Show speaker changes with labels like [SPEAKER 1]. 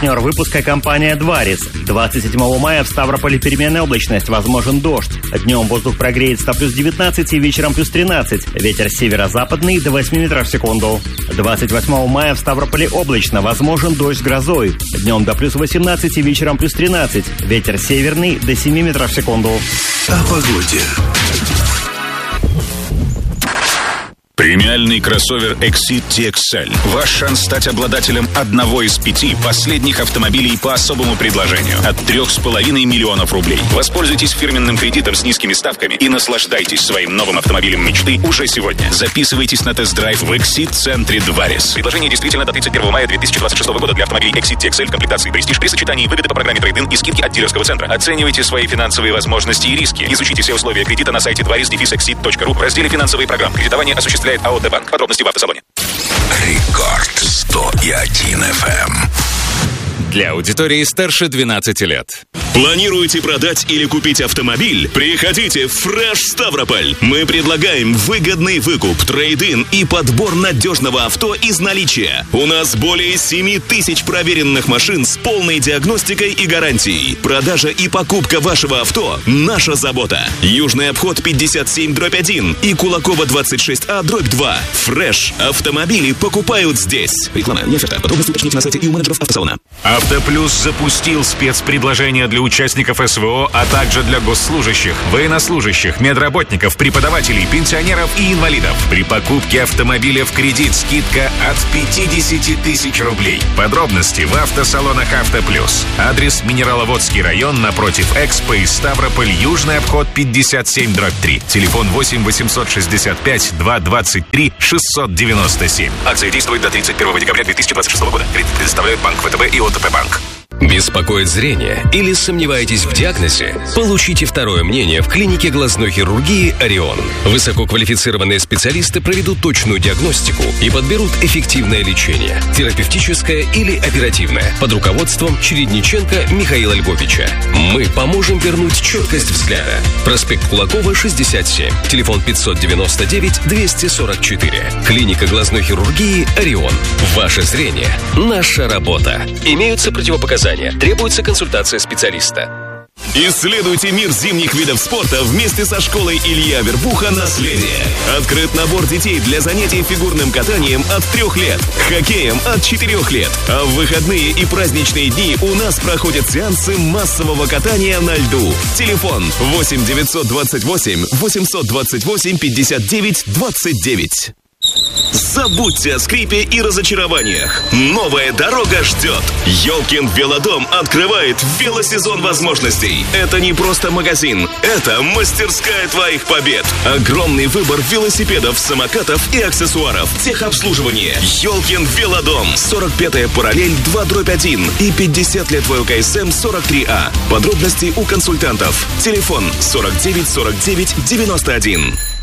[SPEAKER 1] Партнер выпуска — компания «Дварис». 27 мая в Ставрополе переменная облачность, возможен дождь. Днем воздух прогреется до плюс 19 и вечером плюс 13. Ветер северо-западный до 8 метров в секунду. 28 мая в Ставрополе облачно, возможен дождь с грозой. Днем до плюс 18 и вечером плюс 13. Ветер северный до 7 метров в секунду.
[SPEAKER 2] О погоде.
[SPEAKER 3] Премиальный кроссовер Exit TXL. Ваш шанс стать обладателем одного из 5 последних автомобилей по особому предложению от 3,5 миллионов рублей. Воспользуйтесь фирменным кредитом с низкими ставками и наслаждайтесь своим новым автомобилем мечты уже сегодня. Записывайтесь на тест-драйв в Exit-центре «Дварис». Предложение действительно до 31 мая 2026 года для автомобилей Exit TXL комплектации «Престиж» при сочетании выгоды по программе трейд-ин и скидки от дилерского центра. Оценивайте свои финансовые возможности и риски. Изучите все условия кредита на сайте dvaris-exit.ru в разделе «Финансовые программы». Кредитование осуществляется АО «Д-банк». Подробности в автосалоне.
[SPEAKER 2] Рекорд 101 FM.
[SPEAKER 4] Для аудитории старше 12 лет.
[SPEAKER 5] Планируете продать или купить автомобиль? Приходите в Фреш Ставрополь. Мы предлагаем выгодный выкуп, трейд-ин и подбор надежного авто из наличия. У нас более 7 тысяч проверенных машин с полной диагностикой и гарантией. Продажа и покупка вашего авто – наша забота. Южный обход 57/1 и Кулакова 26А/2. Фреш. Автомобили покупают здесь. Реклама не оферта. Подробности уточните на сайте и у менеджеров автосалона.
[SPEAKER 6] Автоплюс запустил спецпредложения для участников СВО, а также для госслужащих, военнослужащих, медработников, преподавателей, пенсионеров и инвалидов. При покупке автомобиля в кредит скидка от 50 тысяч рублей. Подробности в автосалонах «Автоплюс». Адрес: Минераловодский район, напротив Экспо и Ставрополь, Южный обход 57/3. Телефон 8 865 223 697.
[SPEAKER 5] Акция действует до 31 декабря 2026 года. Кредит предоставляют Банк ВТБ и ОТП Банк.
[SPEAKER 7] Беспокоит зрение или сомневаетесь в диагнозе? Получите второе мнение в клинике глазной хирургии «Орион». Высококвалифицированные специалисты проведут точную диагностику и подберут эффективное лечение – терапевтическое или оперативное, под руководством Чередниченко Михаила Львовича. Мы поможем вернуть четкость взгляда. Проспект Кулакова, 67. Телефон 599-244. Клиника глазной хирургии «Орион». Ваше зрение – наша работа. Имеются противопоказания. Требуется консультация специалиста.
[SPEAKER 5] Исследуйте мир зимних видов спорта вместе со школой Илья Вербуха «Наследие». Открыт набор детей для занятий фигурным катанием от 3 лет, хоккеем от 4 лет. А в выходные и праздничные дни у нас проходят сеансы массового катания на льду. Телефон 8 928 828 59 29. Забудьте о скрипе и разочарованиях. Новая дорога ждет. Ёлкин Велодом открывает велосезон возможностей. Это не просто магазин, это мастерская твоих побед. Огромный выбор велосипедов, самокатов и аксессуаров. Техобслуживание. Ёлкин Велодом. 45-я параллель 2/1 и 50 лет ВЛКСМ 43А. Подробности у консультантов. Телефон 49 49 91.